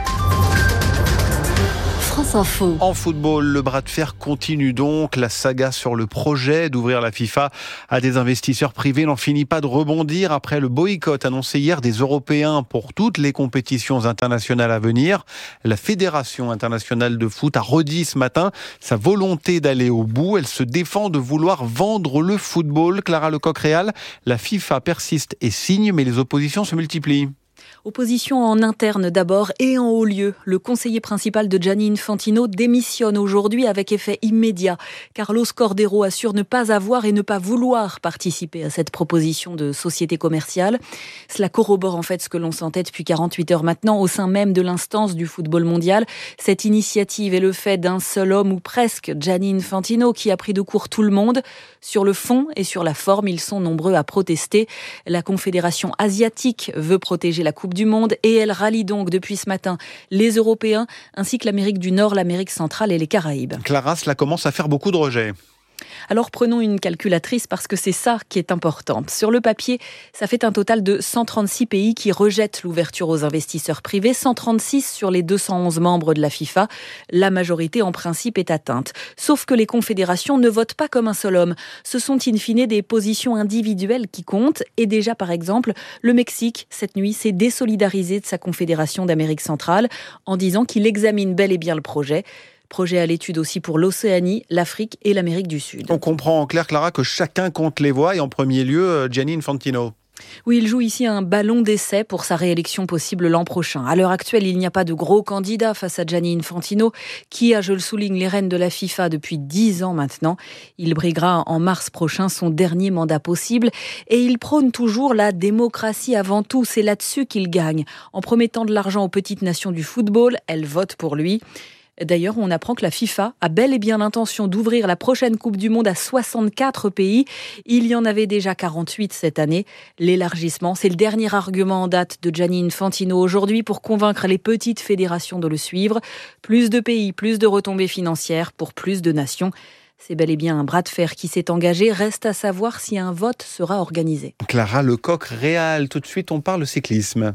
France Info. En football, le bras de fer continue donc. La saga sur le projet d'ouvrir la FIFA à des investisseurs privés n'en finit pas de rebondir après le boycott annoncé hier des Européens pour toutes les compétitions internationales à venir. La Fédération internationale de foot a redit ce matin sa volonté d'aller au bout. Elle se défend de vouloir vendre le football. Clara Lecoq-Réal, la FIFA persiste et signe, mais les oppositions se multiplient. Opposition en interne d'abord et en haut lieu. Le conseiller principal de Gianni Infantino démissionne aujourd'hui avec effet immédiat. Carlos Cordeiro assure ne pas avoir et ne pas vouloir participer à cette proposition de société commerciale. Cela corrobore en fait ce que l'on sentait depuis quarante-huit heures maintenant au sein même de l'instance du football mondial. Cette initiative est le fait d'un seul homme ou presque, Gianni Infantino, qui a pris de court tout le monde. Sur le fond et sur la forme, ils sont nombreux à protester. La Confédération asiatique veut protéger la Coupe du Monde et elle rallie donc depuis ce matin les Européens ainsi que l'Amérique du Nord, l'Amérique centrale et les Caraïbes. Clara, cela commence à faire beaucoup de rejets. Alors prenons une calculatrice parce que c'est ça qui est important. Sur le papier, ça fait un total de cent trente-six pays qui rejettent l'ouverture aux investisseurs privés, cent trente-six sur les deux cent onze membres de la FIFA. La majorité en principe est atteinte. Sauf que les confédérations ne votent pas comme un seul homme. Ce sont in fine des positions individuelles qui comptent. Et déjà par exemple, le Mexique, cette nuit, s'est désolidarisé de sa confédération d'Amérique centrale en disant qu'il examine bel et bien le projet. Projet à l'étude aussi pour l'Océanie, l'Afrique et l'Amérique du Sud. On comprend en clair, Clara, que chacun compte les voix et en premier lieu, Gianni Infantino. Oui, il joue ici un ballon d'essai pour sa réélection possible l'an prochain. À l'heure actuelle, il n'y a pas de gros candidat face à Gianni Infantino, qui a, je le souligne, les rênes de la FIFA depuis dix ans maintenant. Il briguera en mars prochain son dernier mandat possible et il prône toujours la démocratie avant tout. C'est là-dessus qu'il gagne. En promettant de l'argent aux petites nations du football, elles votent pour lui. D'ailleurs, on apprend que la FIFA a bel et bien l'intention d'ouvrir la prochaine Coupe du Monde à soixante-quatre pays. Il y en avait déjà quarante-huit cette année. L'élargissement, c'est le dernier argument en date de Gianni Infantino aujourd'hui pour convaincre les petites fédérations de le suivre. Plus de pays, plus de retombées financières pour plus de nations. C'est bel et bien un bras de fer qui s'est engagé. Reste à savoir si un vote sera organisé. Clara Lecoq-Réal, tout de suite on parle cyclisme.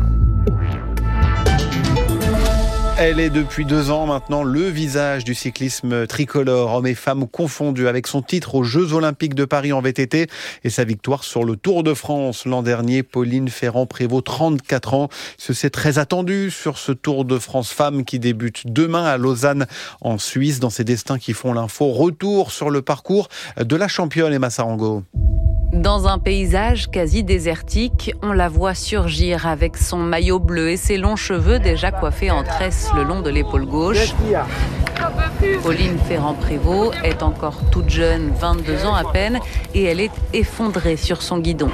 Elle est depuis deux ans maintenant le visage du cyclisme tricolore, hommes et femmes confondus, avec son titre aux Jeux Olympiques de Paris en V T T et sa victoire sur le Tour de France l'an dernier. Pauline Ferrand-Prévot, trente-quatre ans, se sait très attendue sur ce Tour de France femmes qui débute demain à Lausanne en Suisse. Dans ses destins qui font l'info, retour sur le parcours de la championne Emma Sarango. Dans un paysage quasi désertique, on la voit surgir avec son maillot bleu et ses longs cheveux déjà coiffés en tresse le long de l'épaule gauche. Pauline Ferrand-Prévot est encore toute jeune, vingt-deux ans à peine, et elle est effondrée sur son guidon.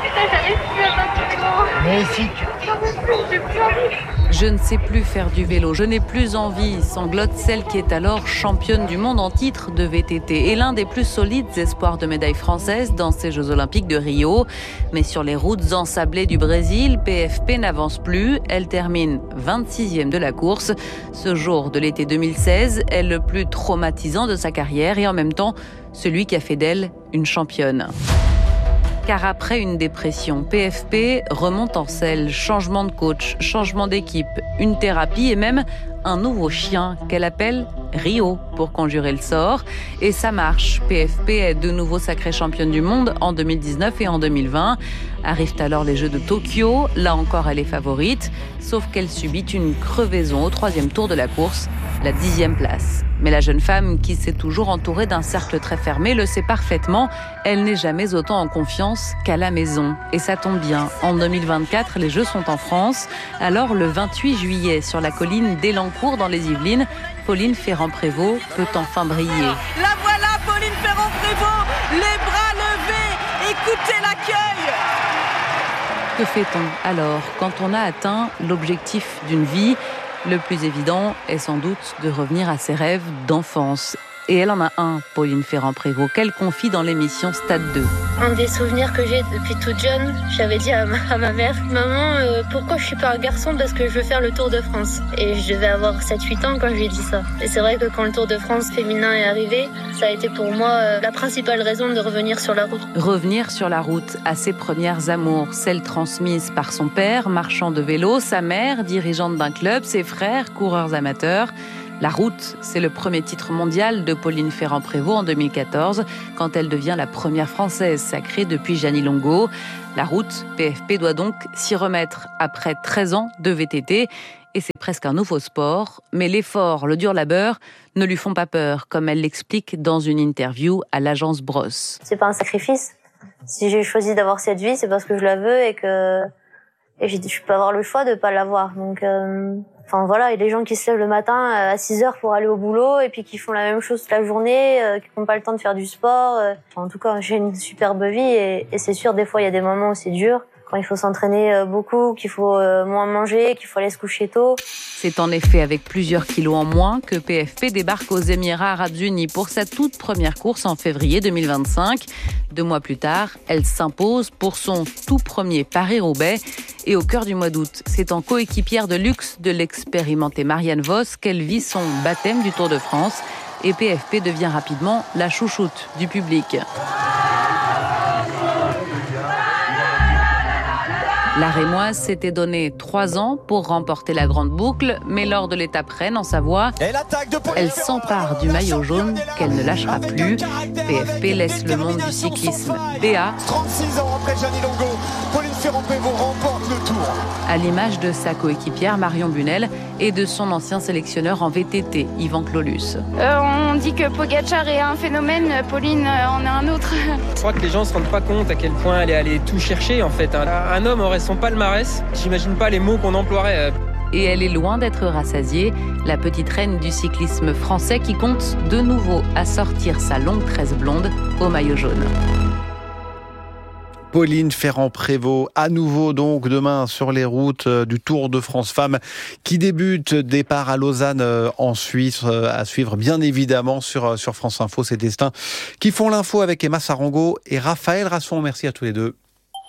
Je ne sais plus faire du vélo, je n'ai plus envie, sanglote celle qui est alors championne du monde en titre de V T T et l'un des plus solides espoirs de médaille française dans ces Jeux Olympiques de Rio. Mais sur les routes ensablées du Brésil, P F P n'avance plus, elle termine vingt-sixième de la course. Ce jour de l'été deux mille seize est le plus traumatisant de sa carrière et en même temps celui qui a fait d'elle une championne. Car après une dépression, P F P remonte en selle, changement de coach, changement d'équipe, une thérapie et même un nouveau chien qu'elle appelle Rio pour conjurer le sort. Et ça marche. P F P est de nouveau sacrée championne du monde en deux mille dix-neuf et en deux mille vingt. Arrivent alors les Jeux de Tokyo. Là encore, elle est favorite. Sauf qu'elle subit une crevaison au troisième tour de la course, la dixième place. Mais la jeune femme, qui s'est toujours entourée d'un cercle très fermé, le sait parfaitement. Elle n'est jamais autant en confiance qu'à la maison. Et ça tombe bien. En deux mille vingt-quatre, les Jeux sont en France. Alors, le vingt-huit juillet, sur la colline d'Elancourt, dans les Yvelines, Pauline Ferrand-Prévot peut enfin briller. La voilà, Pauline Ferrand-Prévôt, les bras levés, écoutez l'accueil. Que fait-on alors quand on a atteint l'objectif d'une vie ? Le plus évident est sans doute de revenir à ses rêves d'enfance. Et elle en a un, Pauline Ferrand-Prévôt, qu'elle confie dans l'émission Stade deux. Un des souvenirs que j'ai depuis toute jeune, j'avais dit à ma, à ma mère, « Maman, euh, pourquoi je suis pas un garçon ? Parce que je veux faire le Tour de France. » Et je devais avoir sept huit ans quand je lui ai dit ça. Et c'est vrai que quand le Tour de France féminin est arrivé, ça a été pour moi euh, la principale raison de revenir sur la route. Revenir sur la route à ses premières amours, celles transmises par son père, marchand de vélo, sa mère, dirigeante d'un club, ses frères, coureurs amateurs. La route, c'est le premier titre mondial de Pauline Ferrand-Prévôt en deux mille quatorze, quand elle devient la première Française sacrée depuis Gianni Longo. La route, P F P doit donc s'y remettre après treize ans de V T T. Et c'est presque un nouveau sport. Mais l'effort, le dur labeur, ne lui font pas peur, comme elle l'explique dans une interview à l'agence Bros. C'est pas un sacrifice. Si j'ai choisi d'avoir cette vie, c'est parce que je la veux et que et je peux avoir le choix de pas l'avoir. Donc... Euh... Enfin voilà, il y a des gens qui se lèvent le matin à six heures pour aller au boulot et puis qui font la même chose toute la journée, euh, qui n'ont pas le temps de faire du sport. Euh. Enfin, en tout cas, j'ai une superbe vie et, et c'est sûr, des fois, il y a des moments où c'est dur, quand il faut s'entraîner beaucoup, qu'il faut euh, moins manger, qu'il faut aller se coucher tôt. C'est en effet avec plusieurs kilos en moins que P F P débarque aux Émirats Arabes Unis pour sa toute première course en février deux mille vingt-cinq. Deux mois plus tard, elle s'impose pour son tout premier Paris-Roubaix. Et au cœur du mois d'août, c'est en coéquipière de luxe de l'expérimentée Marianne Vos qu'elle vit son baptême du Tour de France. Et P F P devient rapidement la chouchoute du public. La Rémoise s'était donné trois ans pour remporter la grande boucle, mais lors de l'étape Rennes en Savoie, elle s'empare du maillot jaune qu'elle ne lâchera plus. P F P laisse le monde du cyclisme béat. trente-six ans après Gianni Longo, Pauline Ferrand-Prévôt remporte le Tour. À l'image de sa coéquipière Marion Bunel et de son ancien sélectionneur en V T T, Yvan Clolus. Euh, on dit que Pogacar est un phénomène, Pauline en est un autre. Je crois que les gens ne se rendent pas compte à quel point elle est allée tout chercher en fait. Un homme aurait son palmarès, j'imagine pas les mots qu'on emploierait. Et elle est loin d'être rassasiée, la petite reine du cyclisme français qui compte de nouveau assortir sa longue tresse blonde au maillot jaune. Pauline Ferrand-Prévôt, à nouveau donc demain sur les routes du Tour de France Femmes qui débute, départ à Lausanne en Suisse, à suivre bien évidemment sur, sur France Info, ces destins qui font l'info avec Emma Sarango et Raphaël Rasson. Merci à tous les deux.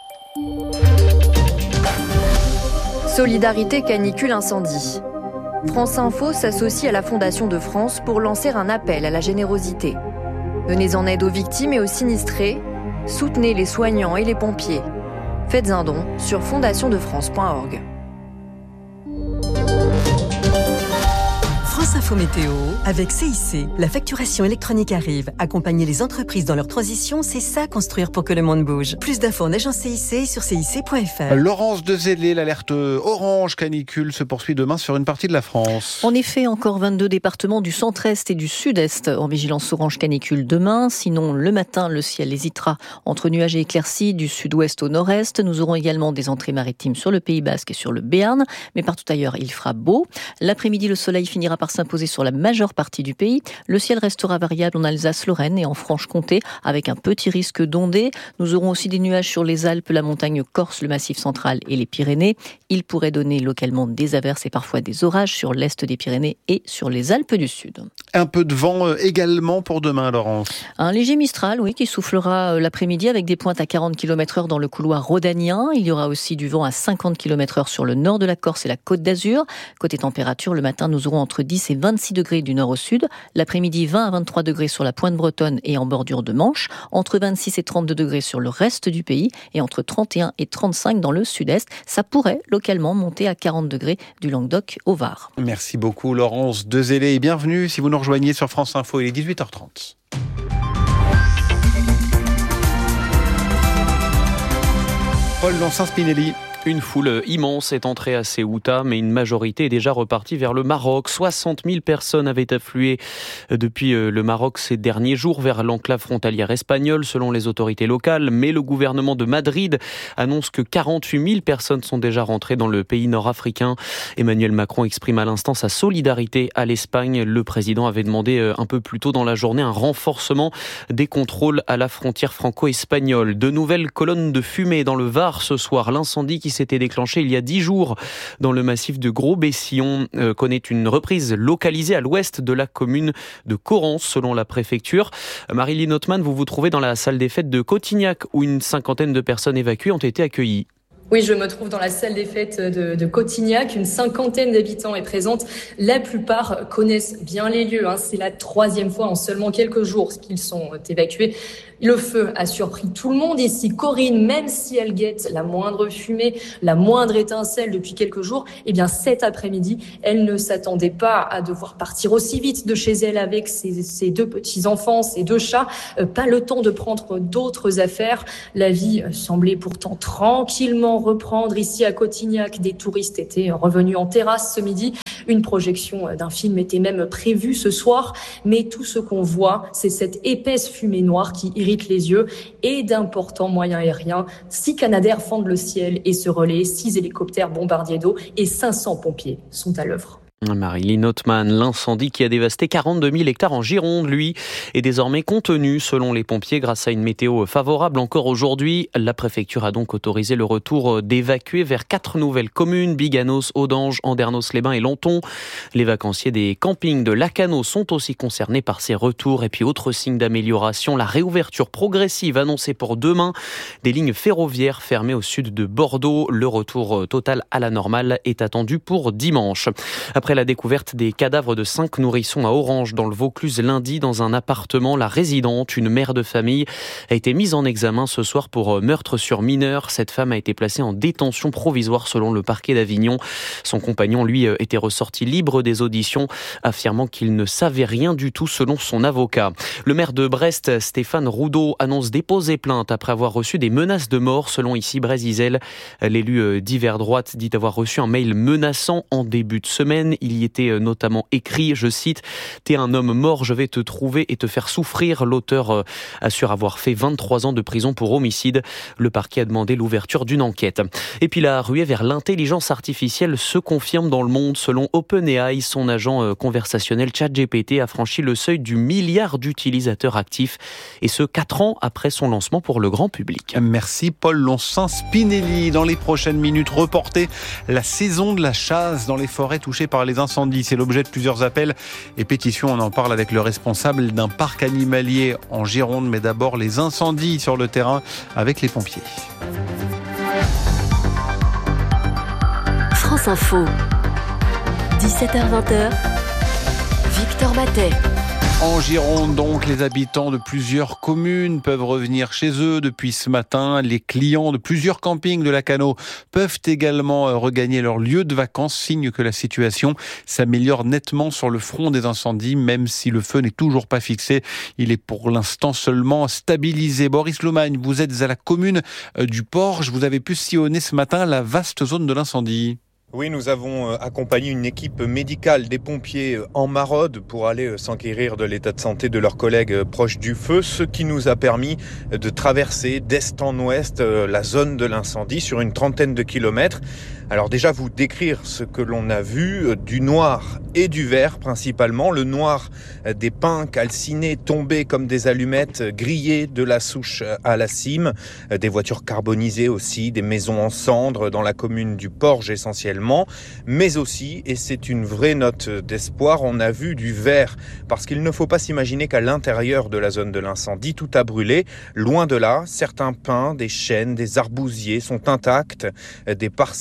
Solidarité canicule incendie. France Info s'associe à la Fondation de France pour lancer un appel à la générosité. Venez en aide aux victimes et aux sinistrés. Soutenez les soignants et les pompiers. Faites un don sur fondation de france point org. France Info Météo, avec C I C, la facturation électronique arrive. Accompagner les entreprises dans leur transition, c'est ça construire pour que le monde bouge. Plus d'infos en agence C I C sur C I C point F R. Laurence Dezellé, l'alerte orange canicule se poursuit demain sur une partie de la France. En effet, encore vingt-deux départements du centre-est et du sud-est en vigilance orange canicule demain. Sinon, le matin, le ciel hésitera entre nuages et éclaircies du sud-ouest au nord-est. Nous aurons également des entrées maritimes sur le Pays Basque et sur le Béarn. Mais partout ailleurs, il fera beau. L'après-midi, le soleil finira par s'imposer sur la majeure partie du pays. Le ciel restera variable en Alsace-Lorraine et en Franche-Comté avec un petit risque d'ondées. Nous aurons aussi des nuages sur les Alpes, la montagne corse, le massif central et les Pyrénées. Il pourrait donner localement des averses et parfois des orages sur l'est des Pyrénées et sur les Alpes du Sud. Un peu de vent également pour demain, Laurence. Un léger Mistral, oui, qui soufflera l'après-midi avec des pointes à quarante kilomètres heure dans le couloir rhodanien. Il y aura aussi du vent à cinquante kilomètres heure sur le nord de la Corse et la Côte d'Azur. Côté température, le matin, nous aurons entre dix et c'est vingt-six degrés du nord au sud. L'après-midi, vingt à vingt-trois degrés sur la pointe bretonne et en bordure de Manche. Entre vingt-six et trente-deux degrés sur le reste du pays. Et entre trente et un et trente-cinq dans le sud-est. Ça pourrait localement monter à quarante degrés du Languedoc au Var. Merci beaucoup Laurence Dezellé et bienvenue si vous nous rejoignez sur France Info. Il est dix-huit heures trente. Paul Lancin-Spinelli. Une foule immense est entrée à Ceuta, mais une majorité est déjà repartie vers le Maroc. soixante mille personnes avaient afflué depuis le Maroc ces derniers jours vers l'enclave frontalière espagnole, selon les autorités locales. Mais le gouvernement de Madrid annonce que quarante-huit mille personnes sont déjà rentrées dans le pays nord-africain. Emmanuel Macron exprime à l'instant sa solidarité à l'Espagne. Le président avait demandé un peu plus tôt dans la journée un renforcement des contrôles à la frontière franco-espagnole. De nouvelles colonnes de fumée dans le Var ce soir. L'incendie qui s'était déclenché il y a dix jours dans le massif de Gros-Bessillon euh, connaît une reprise localisée à l'ouest de la commune de Corrence, selon la préfecture. Marie-Lynn Ottmann, vous vous trouvez dans la salle des fêtes de Cotignac, où une cinquantaine de personnes évacuées ont été accueillies. Oui, je me trouve dans la salle des fêtes de, de Cotignac. Une cinquantaine d'habitants est présente. La plupart connaissent bien les lieux. Hein. C'est la troisième fois en seulement quelques jours qu'ils sont évacués. Le feu a surpris tout le monde ici. Corinne, même si elle guette la moindre fumée, la moindre étincelle depuis quelques jours, eh bien cet après-midi, elle ne s'attendait pas à devoir partir aussi vite de chez elle avec ses, ses deux petits-enfants, ses deux chats. Euh, pas le temps de prendre d'autres affaires. La vie semblait pourtant tranquillement reprendre ici à Cotignac. Des touristes étaient revenus en terrasse ce midi. Une projection d'un film était même prévue ce soir. Mais tout ce qu'on voit, c'est cette épaisse fumée noire qui irrite les yeux et d'importants moyens aériens. Six Canadair fendent le ciel et se relaient. Six hélicoptères bombardiers d'eau et cinq cents pompiers sont à l'œuvre. Marie-Lynn Ottmann, l'incendie qui a dévasté quarante-deux mille hectares en Gironde, lui, est désormais contenu selon les pompiers grâce à une météo favorable encore aujourd'hui. La préfecture a donc autorisé le retour d'évacués vers quatre nouvelles communes, Biganos, Audange, Andernos-les-Bains et Lenton. Les vacanciers des campings de Lacano sont aussi concernés par ces retours. Et puis autre signe d'amélioration, la réouverture progressive annoncée pour demain des lignes ferroviaires fermées au sud de Bordeaux. Le retour total à la normale est attendu pour dimanche. Après la découverte des cadavres de cinq nourrissons à Orange dans le Vaucluse lundi dans un appartement, la résidente, une mère de famille, a été mise en examen ce soir pour meurtre sur mineur. Cette femme a été placée en détention provisoire selon le parquet d'Avignon. Son compagnon, lui, était ressorti libre des auditions, affirmant qu'il ne savait rien du tout selon son avocat. Le maire de Brest, Stéphane Roudot, annonce déposer plainte après avoir reçu des menaces de mort selon ici Brésil. L'élu d'hiver droite dit avoir reçu un mail menaçant en début de semaine. Il y était notamment écrit, je cite, « T'es un homme mort, je vais te trouver et te faire souffrir ». L'auteur assure avoir fait vingt-trois ans de prison pour homicide. Le parquet a demandé l'ouverture d'une enquête. Et puis la ruée vers l'intelligence artificielle se confirme dans le monde. Selon OpenAI, son agent conversationnel ChatGPT a franchi le seuil du milliard d'utilisateurs actifs. Et ce, quatre ans après son lancement pour le grand public. Merci Paul Lancin-Spinelli. Dans les prochaines minutes, reporter la saison de la chasse dans les forêts touchées par les incendies. C'est l'objet de plusieurs appels et pétitions. On en parle avec le responsable d'un parc animalier en Gironde. Mais d'abord, les incendies sur le terrain avec les pompiers. France Info, dix-sept heures vingt, Victor Battet. En Gironde, donc, les habitants de plusieurs communes peuvent revenir chez eux depuis ce matin. Les clients de plusieurs campings de Lacano peuvent également regagner leur lieu de vacances, signe que la situation s'améliore nettement sur le front des incendies, même si le feu n'est toujours pas fixé. Il est pour l'instant seulement stabilisé. Boris Lomagne, vous êtes à la commune du Porge. Vous avez pu sillonner ce matin la vaste zone de l'incendie. Oui, nous avons accompagné une équipe médicale des pompiers en maraude pour aller s'enquérir de l'état de santé de leurs collègues proches du feu, ce qui nous a permis de traverser d'est en ouest la zone de l'incendie sur une trentaine de kilomètres. Alors déjà, vous décrire ce que l'on a vu, du noir et du vert principalement. Le noir, des pins calcinés tombés comme des allumettes, grillés de la souche à la cime, des voitures carbonisées aussi, des maisons en cendres dans la commune du Porge essentiellement, mais aussi, et c'est une vraie note d'espoir, on a vu du vert, parce qu'il ne faut pas s'imaginer qu'à l'intérieur de la zone de l'incendie, tout a brûlé. Loin de là, certains pins, des chênes, des arbousiers sont intacts, des parcelles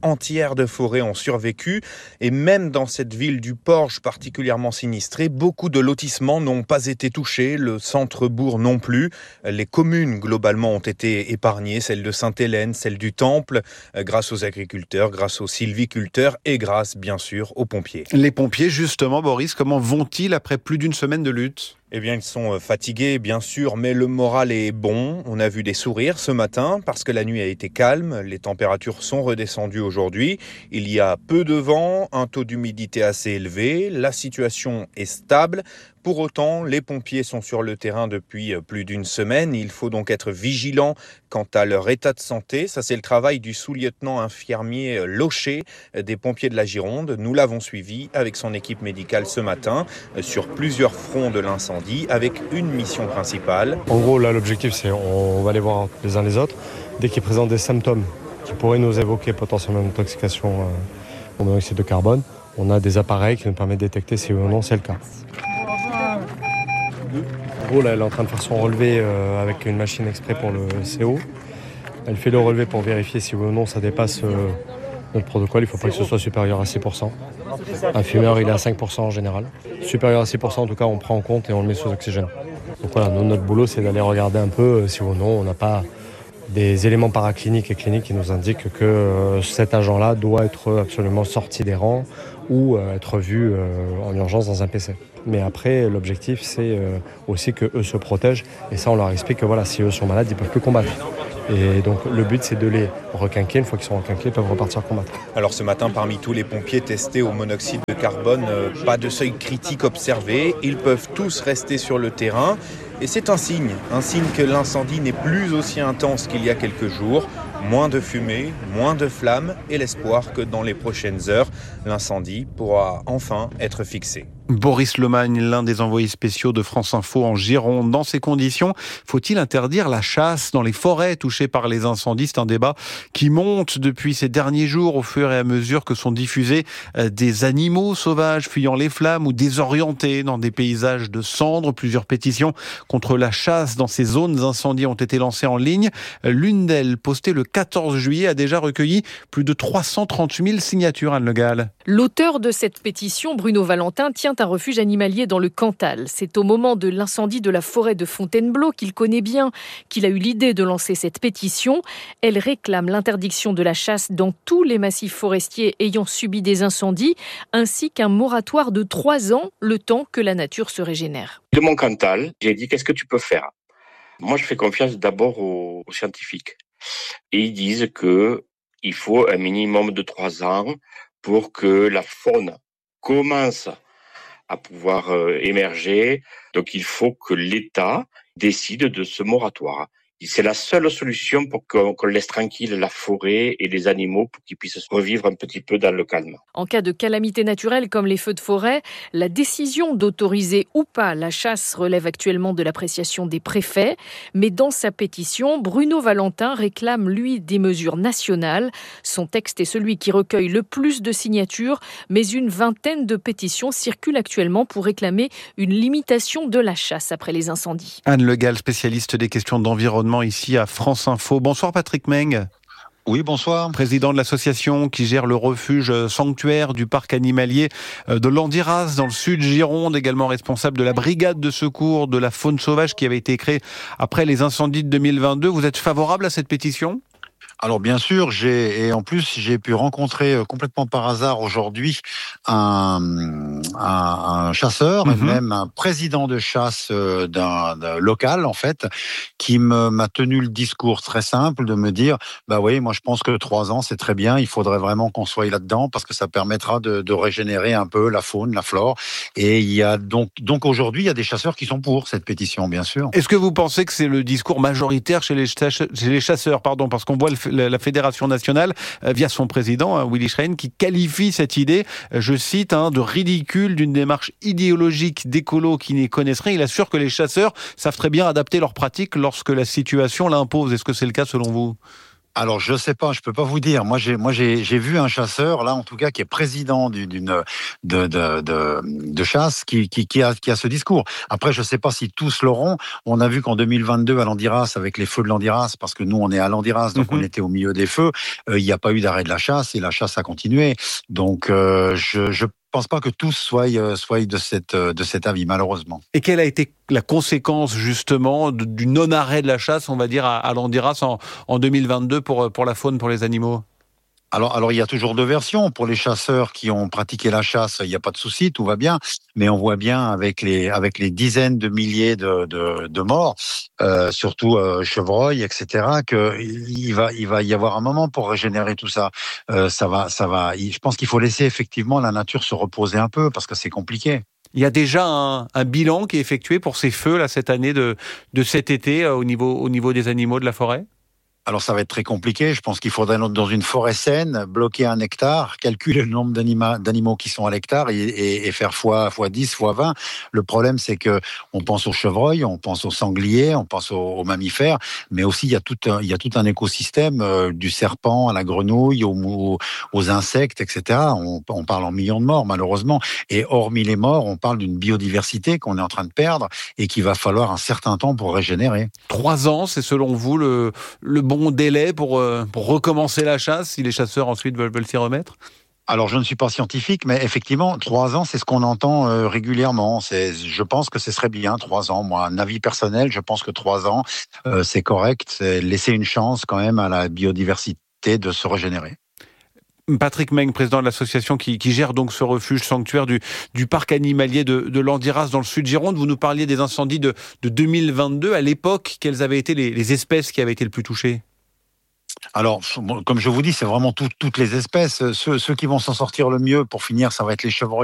entières de forêts ont survécu. Et même dans cette ville du Porge particulièrement sinistrée, beaucoup de lotissements n'ont pas été touchés, le centre-bourg non plus. Les communes globalement ont été épargnées, celle de Sainte-Hélène, celle du Temple, grâce aux agriculteurs, grâce aux sylviculteurs et grâce bien sûr aux pompiers. Les pompiers justement, Boris, comment vont-ils après plus d'une semaine de lutte ? Eh bien, ils sont fatigués, bien sûr, mais le moral est bon. On a vu des sourires ce matin parce que la nuit a été calme. Les températures sont redescendues aujourd'hui. Il y a peu de vent, un taux d'humidité assez élevé. La situation est stable. Pour autant, les pompiers sont sur le terrain depuis plus d'une semaine. Il faut donc être vigilant quant à leur état de santé. Ça, c'est le travail du sous-lieutenant infirmier Locher des pompiers de la Gironde. Nous l'avons suivi avec son équipe médicale ce matin sur plusieurs fronts de l'incendie avec une mission principale. En gros, là, l'objectif, c'est on va aller voir les uns les autres. Dès qu'ils présentent des symptômes qui pourraient nous évoquer potentiellement une intoxication euh, au monoxyde de carbone, on a des appareils qui nous permettent de détecter si oui ou non c'est le cas. En gros, là, elle est en train de faire son relevé euh, avec une machine exprès pour le C O. Elle fait le relevé pour vérifier si oui ou non ça dépasse euh, notre protocole. Il ne faut pas que ce soit supérieur à six pour cent. Un fumeur, il est à cinq pour cent en général. Supérieur à six pour cent, en tout cas, on prend en compte et on le met sous oxygène. Donc voilà, nous, notre boulot, c'est d'aller regarder un peu euh, si oui ou non on n'a pas des éléments paracliniques et cliniques qui nous indiquent que euh, cet agent-là doit être absolument sorti des rangs ou euh, être vu euh, en urgence dans un P C. Mais après, l'objectif, c'est euh, aussi qu'eux se protègent. Et ça, on leur explique que voilà, si eux sont malades, ils ne peuvent plus combattre. Et donc, le but, c'est de les requinquer. Une fois qu'ils sont requinqués, ils peuvent repartir combattre. Alors, ce matin, parmi tous les pompiers testés au monoxyde de carbone, euh, pas de seuil critique observé. Ils peuvent tous rester sur le terrain. Et c'est un signe, un signe que l'incendie n'est plus aussi intense qu'il y a quelques jours. Moins de fumée, moins de flammes et l'espoir que dans les prochaines heures, l'incendie pourra enfin être fixé. Boris Lemagne, l'un des envoyés spéciaux de France Info en Gironde. Dans ces conditions, faut-il interdire la chasse dans les forêts touchées par les incendies ? C'est un débat qui monte depuis ces derniers jours au fur et à mesure que sont diffusés des animaux sauvages fuyant les flammes ou désorientés dans des paysages de cendres. Plusieurs pétitions contre la chasse dans ces zones incendiées ont été lancées en ligne. L'une d'elles, postée le quatorze juillet, a déjà recueilli plus de trois cent trente mille signatures, Anne Le Gall. L'auteur de cette pétition, Bruno Valentin, tient un refuge animalier dans le Cantal. C'est au moment de l'incendie de la forêt de Fontainebleau qu'il connaît bien qu'il a eu l'idée de lancer cette pétition. Elle réclame l'interdiction de la chasse dans tous les massifs forestiers ayant subi des incendies, ainsi qu'un moratoire de trois ans, le temps que la nature se régénère. De mon Cantal, j'ai dit qu'est-ce que tu peux faire ? Moi, je fais confiance d'abord aux, aux scientifiques. Et ils disent qu'il faut un minimum de trois ans pour que la faune commence à pouvoir euh, émerger. Donc, il faut que l'État décide de ce moratoire. Et c'est la seule solution pour qu'on, qu'on laisse tranquille la forêt et les animaux pour qu'ils puissent revivre un petit peu dans le calme. En cas de calamité naturelle comme les feux de forêt, la décision d'autoriser ou pas la chasse relève actuellement de l'appréciation des préfets. Mais dans sa pétition, Bruno Valentin réclame, lui, des mesures nationales. Son texte est celui qui recueille le plus de signatures, mais une vingtaine de pétitions circulent actuellement pour réclamer une limitation de la chasse après les incendies. Anne Le Gall, spécialiste des questions d'environnement ici à France Info. Bonsoir Patrick Meng. Oui, bonsoir. Président de l'association qui gère le refuge sanctuaire du parc animalier de Landiras dans le sud Gironde, également responsable de la brigade de secours de la faune sauvage qui avait été créée après les incendies de deux mille vingt-deux. Vous êtes favorable à cette pétition ? Alors bien sûr, j'ai et en plus j'ai pu rencontrer complètement par hasard aujourd'hui un, un, un chasseur, mm-hmm. et même un président de chasse d'un, d'un local en fait, qui me, m'a tenu le discours très simple de me dire, bah oui, moi je pense que trois ans c'est très bien, il faudrait vraiment qu'on soit là-dedans parce que ça permettra de, de régénérer un peu la faune, la flore. Et il y a donc donc aujourd'hui il y a des chasseurs qui sont pour cette pétition, bien sûr. Est-ce que vous pensez que c'est le discours majoritaire chez les, chasse, chez les chasseurs, pardon, parce qu'on voit le la Fédération nationale, via son président, Willy Schrein, qui qualifie cette idée, je cite, hein, de ridicule, d'une démarche idéologique d'écolos qui n'y connaissent rien. Il assure que les chasseurs savent très bien adapter leurs pratiques lorsque la situation l'impose. Est-ce que c'est le cas selon vous ? Alors je sais pas, je peux pas vous dire. Moi j'ai moi j'ai j'ai vu un chasseur là en tout cas qui est président d'une de de de, de chasse qui qui qui a qui a ce discours. Après je sais pas si tous l'auront. On a vu qu'en deux mille vingt-deux à Landiras avec les feux de Landiras, parce que nous on est à Landiras donc mm-hmm. on était au milieu des feux, euh, il n'y a pas eu d'arrêt de la chasse et la chasse a continué. Donc euh, je je Je ne pense pas que tous soient, euh, soient de, cette, de cet avis, malheureusement. Et quelle a été la conséquence, justement, de, du non-arrêt de la chasse, on va dire, à, à Landiras en, en deux mille vingt-deux pour, pour la faune, pour les animaux ? Alors, alors, il y a toujours deux versions. Pour les chasseurs qui ont pratiqué la chasse, il n'y a pas de souci, tout va bien. Mais on voit bien avec les, avec les dizaines de milliers de, de, de morts, euh, surtout euh, chevreuils, et cetera, qu'il va, il va y avoir un moment pour régénérer tout ça. Euh, ça va, ça va. Je pense qu'il faut laisser effectivement la nature se reposer un peu parce que c'est compliqué. Il y a déjà un, un bilan qui est effectué pour ces feux là cette année de, de cet été euh, au niveau, au niveau des animaux de la forêt ? Alors ça va être très compliqué. Je pense qu'il faudrait dans une forêt saine bloquer un hectare, calculer le nombre d'anima, d'animaux qui sont à l'hectare et, et, et faire fois fois dix, fois vingt. Le problème c'est que on pense aux chevreuils, on pense aux sangliers, on pense aux, aux mammifères, mais aussi il y a tout un, il y a tout un écosystème euh, du serpent à la grenouille, aux, aux insectes, et cetera. On, on parle en millions de morts malheureusement. Et hormis les morts, on parle d'une biodiversité qu'on est en train de perdre et qu'il va falloir un certain temps pour régénérer. Trois ans, c'est selon vous le le bon bon délai pour, euh, pour recommencer la chasse, si les chasseurs ensuite veulent, veulent s'y remettre ? Alors, je ne suis pas scientifique, mais effectivement, trois ans, c'est ce qu'on entend euh, régulièrement. C'est, je pense que ce serait bien, trois ans. Moi, un avis personnel, je pense que trois ans, euh, c'est correct. C'est laisser une chance quand même à la biodiversité de se régénérer. Patrick Meng, président de l'association qui, qui gère donc ce refuge sanctuaire du, du parc animalier de, de Landiras dans le sud Gironde. Vous nous parliez des incendies de, de deux mille vingt-deux. À l'époque, quelles avaient été les, les espèces qui avaient été le plus touchées ? Alors, comme je vous dis, c'est vraiment tout, toutes les espèces. Ceux, ceux qui vont s'en sortir le mieux, pour finir, ça va être les chevreuils